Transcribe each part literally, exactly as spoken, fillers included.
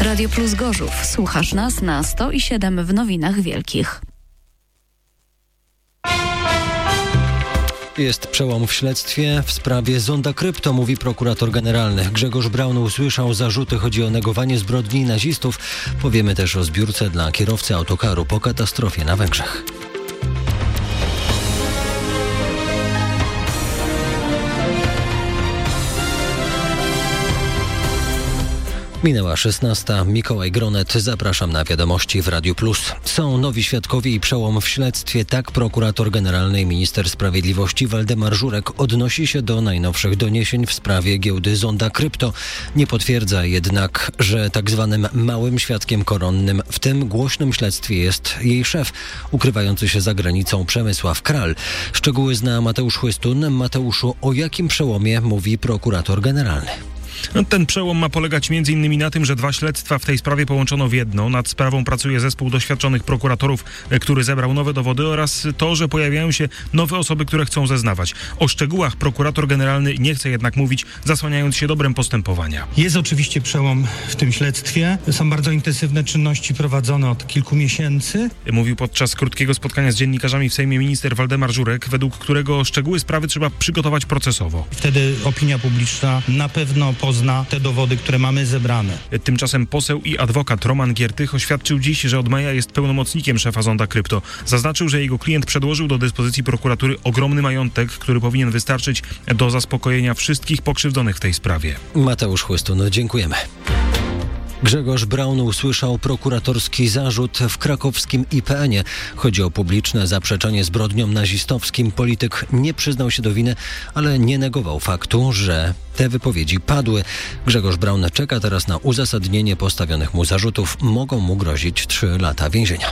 Radio Plus Gorzów. Słuchasz nas na sto i siedem w Nowinach Wielkich. Jest przełom w śledztwie w sprawie Zonda Krypto, mówi prokurator generalny. Grzegorz Braun usłyszał zarzuty, chodzi o negowanie zbrodni nazistów. Powiemy też o zbiórce dla kierowcy autokaru po katastrofie na Węgrzech. Minęła szesnasta. Mikołaj Gronet. Zapraszam na wiadomości w Radiu Plus. Są nowi świadkowie i przełom w śledztwie. Tak prokurator generalny i minister sprawiedliwości Waldemar Żurek odnosi się do najnowszych doniesień w sprawie giełdy Zonda Krypto. Nie potwierdza jednak, że tak zwanym małym świadkiem koronnym w tym głośnym śledztwie jest jej szef, ukrywający się za granicą Przemysław Kral. Szczegóły zna Mateusz Chłystun. Mateuszu, o jakim przełomie mówi prokurator generalny? Ten przełom ma polegać między innymi na tym, że dwa śledztwa w tej sprawie połączono w jedno. Nad sprawą pracuje zespół doświadczonych prokuratorów, który zebrał nowe dowody, oraz to, że pojawiają się nowe osoby, które chcą zeznawać. O szczegółach prokurator generalny nie chce jednak mówić, zasłaniając się dobrem postępowania. Jest oczywiście przełom w tym śledztwie. Są bardzo intensywne czynności prowadzone od kilku miesięcy. Mówił podczas krótkiego spotkania z dziennikarzami w Sejmie minister Waldemar Żurek, według którego szczegóły sprawy trzeba przygotować procesowo. Wtedy opinia publiczna na pewno pozna te dowody, które mamy zebrane. Tymczasem poseł i adwokat Roman Giertych oświadczył dziś, że od maja jest pełnomocnikiem szefa Zonda Krypto. Zaznaczył, że jego klient przedłożył do dyspozycji prokuratury ogromny majątek, który powinien wystarczyć do zaspokojenia wszystkich pokrzywdzonych w tej sprawie. Mateusz Chłystun, dziękujemy. Grzegorz Braun usłyszał prokuratorski zarzut w krakowskim I P N-ie. Chodzi o publiczne zaprzeczenie zbrodniom nazistowskim. Polityk nie przyznał się do winy, ale nie negował faktu, że te wypowiedzi padły. Grzegorz Braun czeka teraz na uzasadnienie postawionych mu zarzutów. Mogą mu grozić trzy lata więzienia.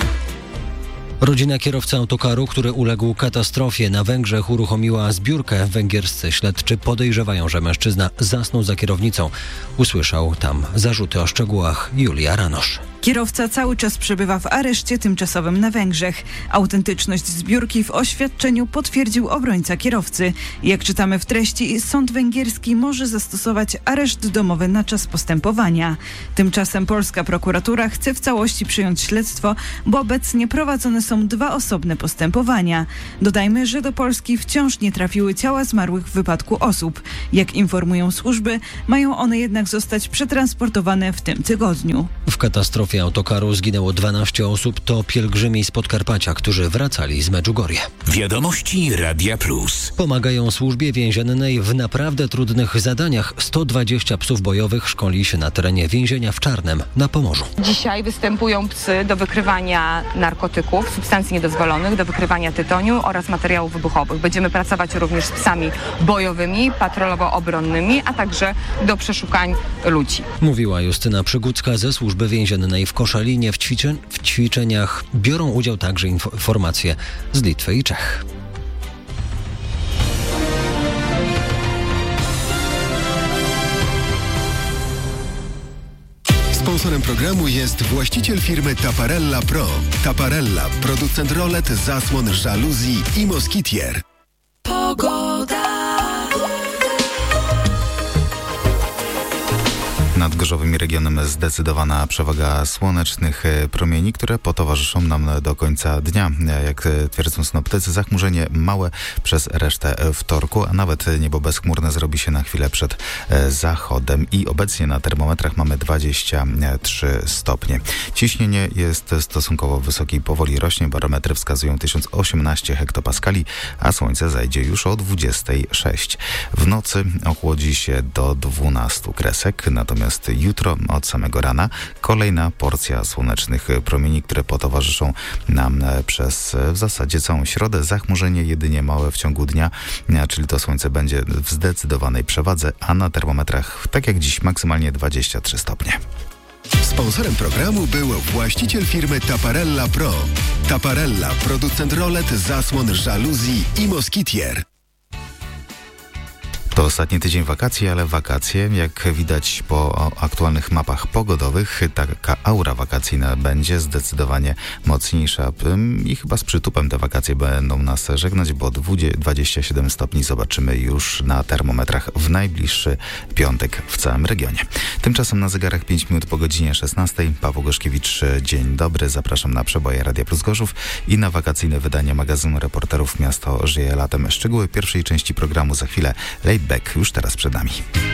Rodzina kierowcy autokaru, który uległ katastrofie na Węgrzech, uruchomiła zbiórkę. Węgierscy śledczy podejrzewają, że mężczyzna zasnął za kierownicą. Usłyszał tam zarzuty. O szczegółach Julia Ranosz. Kierowca cały czas przebywa w areszcie tymczasowym na Węgrzech. Autentyczność zbiórki w oświadczeniu potwierdził obrońca kierowcy. Jak czytamy w treści, sąd węgierski może zastosować areszt domowy na czas postępowania. Tymczasem polska prokuratura chce w całości przyjąć śledztwo, bo obecnie prowadzone są dwa osobne postępowania. Dodajmy, że do Polski wciąż nie trafiły ciała zmarłych w wypadku osób. Jak informują służby, mają one jednak zostać przetransportowane w tym tygodniu. W katastrofie autokaru zginęło dwanaście osób. To pielgrzymi z Podkarpacia, którzy wracali z Medjugorje. Wiadomości Radia Plus. Pomagają służbie więziennej w naprawdę trudnych zadaniach. sto dwadzieścia psów bojowych szkoli się na terenie więzienia w Czarnem na Pomorzu. Dzisiaj występują psy do wykrywania narkotyków, substancji niedozwolonych, do wykrywania tytoniu oraz materiałów wybuchowych. Będziemy pracować również z psami bojowymi, patrolowo-obronnymi, a także do przeszukań ludzi. Mówiła Justyna Przygódzka ze służby więziennej w Koszalinie. W, ćwiczeń, w ćwiczeniach biorą udział także informacje z Litwy i Czech. Sponsorem programu jest właściciel firmy Taparella Pro. Taparella, producent rolet, zasłon, żaluzji i moskitier. Pogoda. Nad gorzowym regionem zdecydowana przewaga słonecznych promieni, które potowarzyszą nam do końca dnia. Jak twierdzą synoptycy, zachmurzenie małe przez resztę wtorku, a nawet niebo bezchmurne zrobi się na chwilę przed zachodem i obecnie na termometrach mamy dwadzieścia trzy stopnie. Ciśnienie jest stosunkowo wysokie i powoli rośnie. Barometry wskazują tysiąc osiemnaście hektopaskali, a słońce zajdzie już o dwudziestej szóstej. W nocy ochłodzi się do dwunastu kresek, natomiast jutro od samego rana kolejna porcja słonecznych promieni, które potowarzyszą nam przez w zasadzie całą środę. Zachmurzenie jedynie małe w ciągu dnia, czyli to słońce będzie w zdecydowanej przewadze, a na termometrach, tak jak dziś, maksymalnie dwadzieścia trzy stopnie. Sponsorem programu był właściciel firmy Taparella Pro. Taparella, producent rolet, zasłon, żaluzji i moskitier. To ostatni tydzień wakacji, ale wakacje, jak widać po aktualnych mapach pogodowych, taka aura wakacyjna będzie zdecydowanie mocniejsza i chyba z przytupem te wakacje będą nas żegnać, bo dwadzieścia siedem stopni zobaczymy już na termometrach w najbliższy piątek w całym regionie. Tymczasem na zegarach pięć minut po godzinie szesnastej. Paweł Goszkiewicz, dzień dobry. Zapraszam na przeboje Radia Plus Gorzów i na wakacyjne wydanie magazynu Reporterów Miasto żyje latem. Szczegóły pierwszej części programu za chwilę. Laid Back już teraz przed nami.